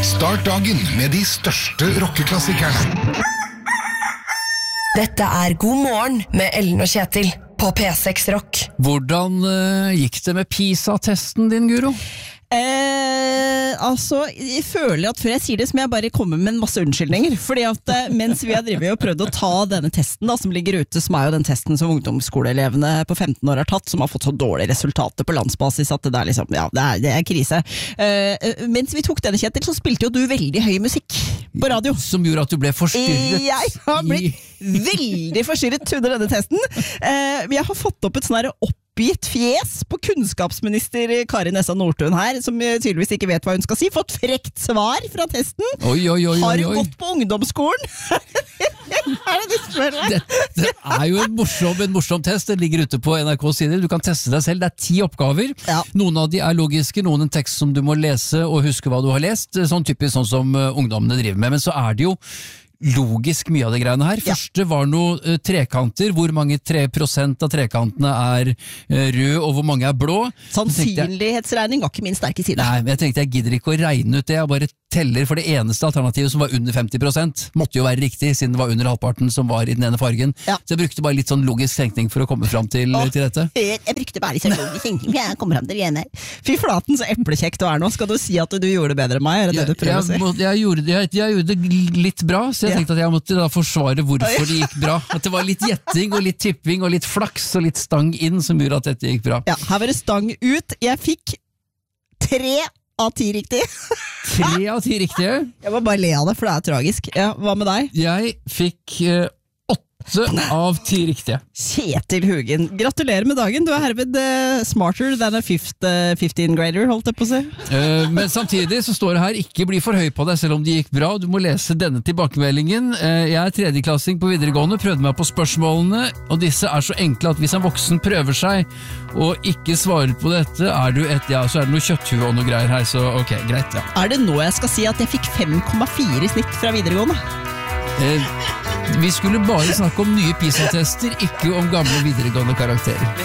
Start dagen med de største rockeklassikerne. Dette God morgen med Ellen og Kjetil på P6 Rock. Hvordan gikk det med PISA-testen din, Guro? Jeg føler at før jeg sier det, så må jeg bare komme med en masse unnskyldninger. Fordi at mens vi har drevet og prøvd å ta denne testen da, som ligger ute, som jo den testen som ungdomsskoleelevene på 15 år har tatt, som har fått så dårlige resultater på landsbasis at det er liksom, ja, det er krise. Mens vi tok denne, Kjetil, så spilte jo du veldig høy musikk på radio. Som gjorde at du ble forstyrret. Jeg har blitt veldig forstyrret under denne testen. Jeg har fått opp et sånn her oppgitt fjes på kunnskapsminister Kari Nessa Nordtun her, som tydeligvis ikke vet hva hun skal si. Fått frekt svar fra testen. Oi. Har du gått på ungdomsskolen? Er det du spør meg? Det jo en morsom test. Den ligger ute på NRKs sider. Du kan teste deg selv. Det 10 oppgaver. Ja. Noen av de logiske, noen en tekst som du må lese og huske hva du har lest. Sånn typisk sånn som ungdommene driver med. Men så det jo logisk mye av det greiene her. Første var noe trekanter. Hvor mange 3% av trekantene rød, og hvor mange blå. Sannsynlighetsregning var ikke min sterke side. Nei, men jeg tenkte jeg gidder ikke å regne ut det. Jeg bare teller for det eneste alternativet som var under 50%. Måtte jo være riktig, siden det var under halvparten som var i den ene fargen. Ja. Så jeg brukte bare litt sånn logisk tenkning for å komme fram til dette. Jeg brukte bare litt sånn logisk tenkning, for jeg kommer frem til det igjen her. Fy flaten, så eplekjekt du nå. Skal du si at du gjorde det bedre enn meg? Er det det du prøver å si? Jeg gjorde det litt bra, så jeg tenkte at jeg måtte da forsvare hvorfor det gikk bra. At det var litt gjetting og litt tipping og litt flaks og litt stang inn som gjorde at dette gikk bra. Ja, her var det stang ut. Jeg fikk 3 av 10 riktig. 3 av 10 riktige? Jeg må bare le av det, for det tragisk. Ja, hva med deg? Jeg fikk 8 av 10 riktige. Kjetil Hugen, gratulerer med dagen. Du herved smarter than a 15 grader, holdt jeg på å si. Men samtidig så står det her, ikke bli for høy på deg selv om det gikk bra. Du må lese denne tilbakemeldingen. Jeg 3.-klassing på videregående, prøvde meg på spørsmålene, og disse så enkle at hvis en voksen prøver seg og ikke svarer på dette, så det noe kjøtthue og noe greier her, så ok, greit, ja. Er det nå jeg skal si at jeg fikk 5,4 i snitt fra videregående? Vi skulle bare snakke om nye PISA-tester, ikke om gamle videregående karakterer.